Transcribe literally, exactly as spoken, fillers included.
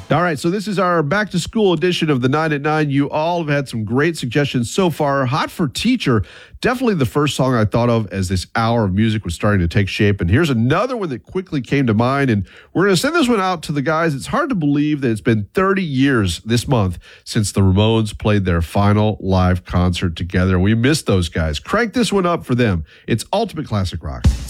All right, so this is our back-to-school edition of the nine at nine. You all have had some great suggestions so far. Hot for Teacher, definitely the first song I thought of as this hour of music was starting to take shape. And here's another one that quickly came to mind, and we're going to send this one out to the guys. It's hard to believe that it's been thirty years this month since the Ramones played their final live concert together. We miss those guys. Crank this one up for them. It's Ultimate Classic Rock.